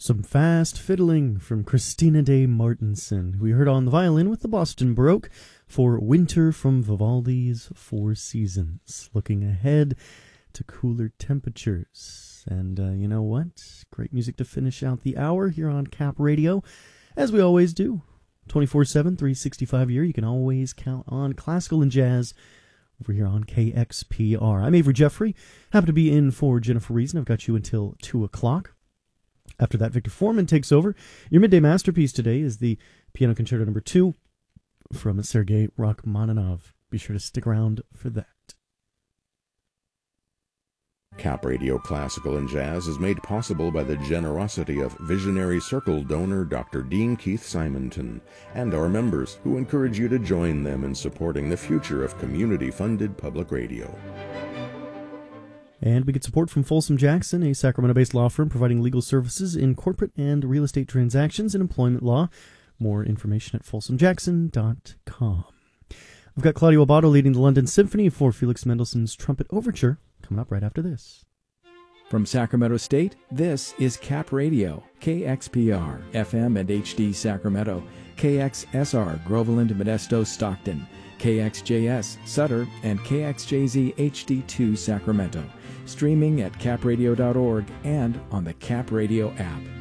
Some fast fiddling from Christina de Martenson. We heard on the violin with the Boston Baroque for Winter from Vivaldi's Four Seasons. Looking ahead to cooler temperatures. And you know what? Great music to finish out the hour here on Cap Radio. As we always do. 24/7, 365 a year. You can always count on classical and jazz over here on KXPR. I'm Avery Jeffrey. Happy to be in for Jennifer Reason. I've got you until 2 o'clock. After that, Victor Foreman takes over. Your midday masterpiece today is the Piano Concerto No. 2 from Sergei Rachmaninoff. Be sure to stick around for that. Cap Radio Classical and Jazz is made possible by the generosity of Visionary Circle donor Dr. Dean Keith Simonton and our members, who encourage you to join them in supporting the future of community-funded public radio. And we get support from Folsom Jackson, a Sacramento-based law firm providing legal services in corporate and real estate transactions and employment law. More information at folsomjackson.com. We've got Claudio Abbado leading the London Symphony for Felix Mendelssohn's Trumpet Overture coming up right after this. From Sacramento State, this is Cap Radio, KXPR, FM and HD Sacramento, KXSR, Groveland, Modesto, Stockton, KXJS, Sutter, and KXJZ HD2 Sacramento. Streaming at capradio.org and on the Cap Radio app.